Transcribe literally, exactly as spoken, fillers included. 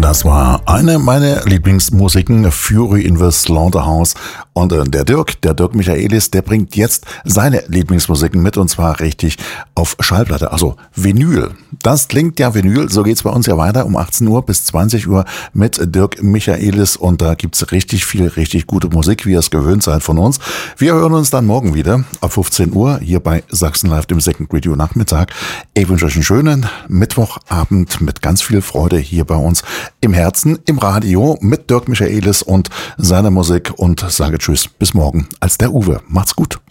Das war eine meiner Lieblingsmusiken, Fury in the Slaughterhouse. Und äh, der Dirk, der Dirk Michaelis, der bringt jetzt seine Lieblingsmusiken mit, und zwar richtig auf Schallplatte, also Vinyl. Das klingt ja Vinyl, so geht's bei uns ja weiter um achtzehn Uhr bis zwanzig Uhr mit Dirk Michaelis, und da gibt's richtig viel, richtig gute Musik, wie ihr es gewöhnt seid von uns. Wir hören uns dann morgen wieder ab fünfzehn Uhr hier bei Sachsen Live, dem Second Radio Nachmittag. Ich wünsche euch einen schönen Mittwochabend mit ganz viel Freude hier bei uns im Herzen, im Radio mit Dirk Michaelis und seiner Musik, und sage Tschüss, bis morgen als der Uwe. Macht's gut.